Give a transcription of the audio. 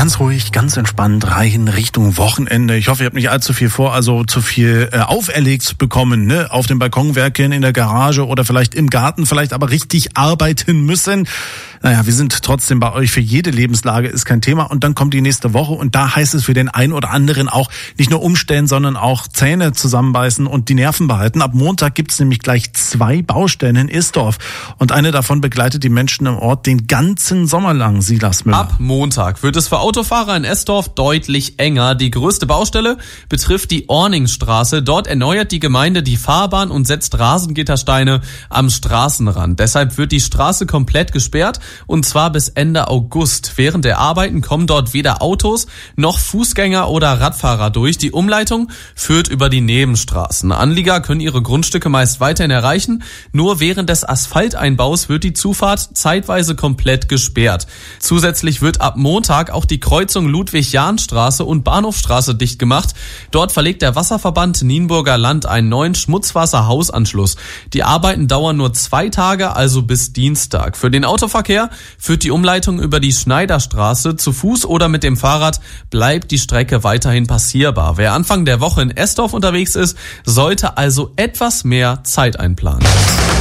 ganz ruhig, ganz entspannt rein Richtung Wochenende. Ich hoffe, ihr habt nicht allzu viel vor, also zu viel auferlegt bekommen, ne? Auf dem Balkon werkeln, in der Garage oder vielleicht im Garten, vielleicht aber richtig arbeiten müssen. Naja, wir sind trotzdem bei euch. Für jede Lebenslage ist kein Thema. Und dann kommt die nächste Woche und da heißt es für den einen oder anderen auch nicht nur umstellen, sondern auch Zähne zusammenbeißen und die Nerven behalten. Ab Montag gibt's nämlich gleich 2 Baustellen in Isdorf. Und eine davon begleitet die Menschen im Ort den ganzen Sommer lang, Silas Müller. Ab Montag wird es für Autofahrer in Esdorf deutlich enger. Die größte Baustelle betrifft die Orningsstraße. Dort erneuert die Gemeinde die Fahrbahn und setzt Rasengittersteine am Straßenrand. Deshalb wird die Straße komplett gesperrt. Und zwar bis Ende August. Während der Arbeiten kommen dort weder Autos noch Fußgänger oder Radfahrer durch. Die Umleitung führt über die Nebenstraßen. Anlieger können ihre Grundstücke meist weiterhin erreichen. Nur während des Asphalteinbaus wird die Zufahrt zeitweise komplett gesperrt. Zusätzlich wird ab Montag auch die Kreuzung Ludwig-Jahn-Straße und Bahnhofstraße dicht gemacht. Dort verlegt der Wasserverband Nienburger Land einen neuen Schmutzwasserhausanschluss. Die Arbeiten dauern nur 2 Tage, also bis Dienstag. Für den Autoverkehr führt die Umleitung über die Schneiderstraße. Zu Fuß oder mit dem Fahrrad bleibt die Strecke weiterhin passierbar. Wer Anfang der Woche in Esdorf unterwegs ist, sollte also etwas mehr Zeit einplanen.